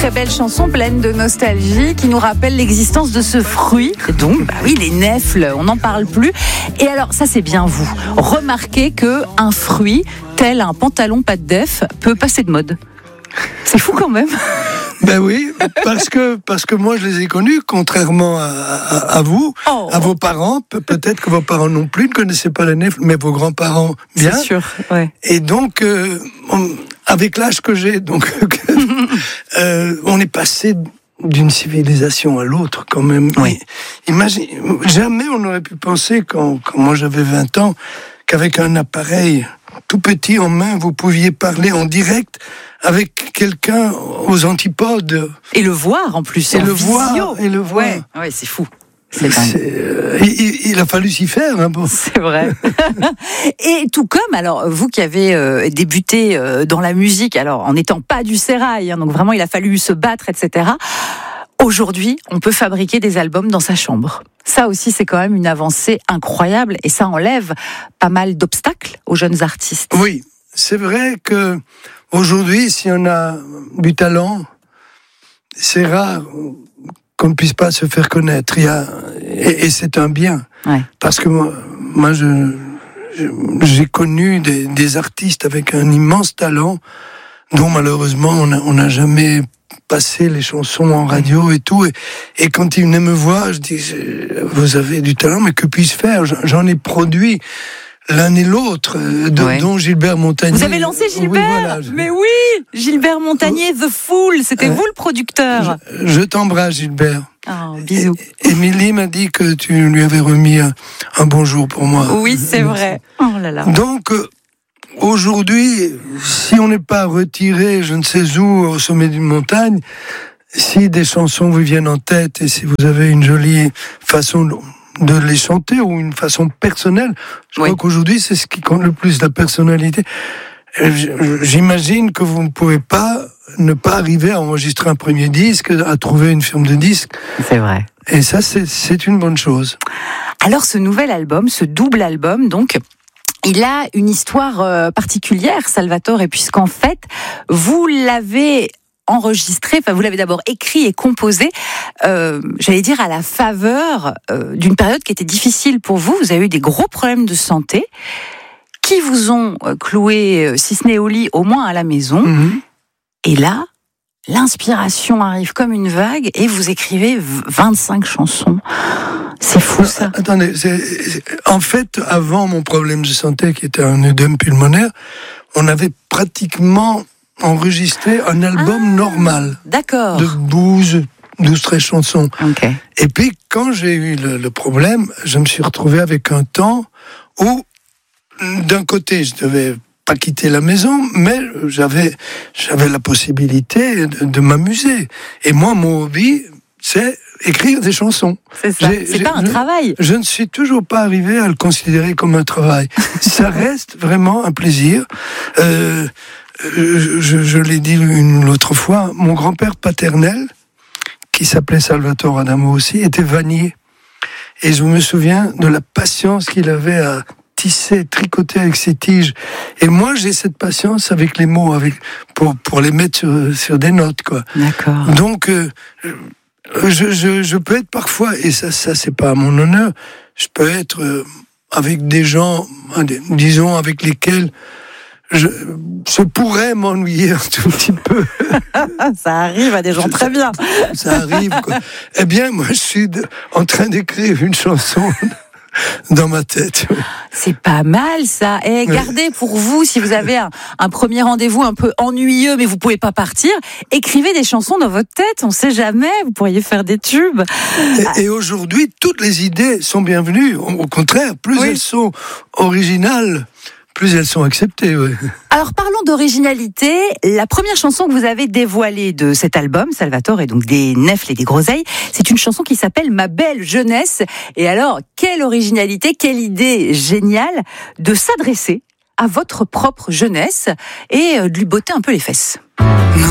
très belle chanson pleine de nostalgie qui nous rappelle l'existence de ce fruit. Donc, oui, les nèfles, on n'en parle plus. Et alors, ça c'est bien vous. Remarquez qu'un fruit, tel un pantalon pas de def, peut passer de mode. C'est fou quand même. Ben oui, parce que moi je les ai connus, contrairement à vous, à vos parents. Peut-être que vos parents non plus ne connaissaient pas la nèfle, mais vos grands-parents bien. C'est sûr, ouais. Et donc, avec l'âge que j'ai, on est passé d'une civilisation à l'autre quand même. Oui. Imagine, jamais on n'aurait pu penser, quand moi j'avais 20 ans, qu'avec un appareil tout petit en main, vous pouviez parler en direct avec quelqu'un aux antipodes. Et le voir en plus. Et le voir. Ouais, c'est fou. Il a fallu s'y faire. Hein, bon. C'est vrai. Et tout comme, alors, vous qui avez débuté dans la musique, alors en n'étant pas du sérail, hein, donc vraiment il a fallu se battre, etc. Aujourd'hui, on peut fabriquer des albums dans sa chambre. Ça aussi, c'est quand même une avancée incroyable et ça enlève pas mal d'obstacles aux jeunes artistes. Oui, c'est vrai que aujourd'hui, si on a du talent, c'est rare qu'on ne puisse pas se faire connaître. Et c'est un bien. Ouais. Parce que moi j'ai connu des artistes avec un immense talent dont malheureusement on n'a jamais passé les chansons en radio et tout. Et quand ils venaient me voir, je dis, vous avez du talent, mais que puis-je faire ? J'en ai produit l'un et l'autre, dont Gilbert Montagnier. Vous avez lancé Gilbert ? Oui, voilà. Mais oui, Gilbert Montagnier, The Fool, c'était vous le producteur. Je t'embrasse, Gilbert. Oh, bisous. Émilie m'a dit que tu lui avais remis un bonjour pour moi. Oui, c'est vrai. Oh là là. Donc, aujourd'hui, si on n'est pas retiré, je ne sais où, au sommet d'une montagne, si des chansons vous viennent en tête et si vous avez une jolie façon de les chanter ou une façon personnelle, je crois qu'aujourd'hui c'est ce qui compte le plus, la personnalité. J'imagine que vous ne pouvez pas ne pas arriver à enregistrer un premier disque, à trouver une firme de disques. C'est vrai. Et ça, c'est une bonne chose. Alors ce nouvel album, ce double album, donc, il a une histoire particulière, Salvatore, puisqu'en fait, vous l'avez enregistré, enfin vous l'avez d'abord écrit et composé, j'allais dire à la faveur d'une période qui était difficile pour vous. Vous avez eu des gros problèmes de santé qui vous ont cloué, si ce n'est au lit, au moins à la maison. Mm-hmm. Et là, l'inspiration arrive comme une vague et vous écrivez 25 chansons. C'est fou ça. Attendez, en fait, avant mon problème de santé qui était un œdème pulmonaire, on avait pratiquement enregistré un album normal. D'accord. De 12-13 chansons. Okay. Et puis, quand j'ai eu le problème, je me suis retrouvé avec un temps où, d'un côté, je devais pas quitter la maison, mais j'avais la possibilité de m'amuser. Et moi, mon hobby, c'est écrire des chansons. C'est ça. C'est pas un travail. Je ne suis toujours pas arrivé à le considérer comme un travail. Ça reste vraiment un plaisir. Je l'ai dit une autre fois, mon grand-père paternel, qui s'appelait Salvatore Adamo aussi, était vannier. Et je me souviens de la patience qu'il avait à tisser, tricoter avec ses tiges. Et moi, j'ai cette patience avec les mots, pour les mettre sur des notes, quoi. D'accord. Donc, je peux être parfois, et ça c'est pas à mon honneur, je peux être avec des gens, disons, avec lesquels je pourrais m'ennuyer un tout petit peu. Ça arrive à des gens très bien. Ça arrive, quoi. Eh bien, moi, je suis en train d'écrire une chanson dans ma tête. C'est pas mal, ça. Et gardez pour vous, si vous avez un premier rendez-vous un peu ennuyeux, mais vous pouvez pas partir, écrivez des chansons dans votre tête. On sait jamais, vous pourriez faire des tubes. Et aujourd'hui, toutes les idées sont bienvenues. Au contraire, plus elles sont originales, plus elles sont acceptées. Ouais. Alors parlons d'originalité. La première chanson que vous avez dévoilée de cet album, Salvatore, et donc des Nèfles et des Groseilles, c'est une chanson qui s'appelle Ma belle jeunesse. Et alors, quelle originalité, quelle idée géniale de s'adresser à votre propre jeunesse et de lui botter un peu les fesses.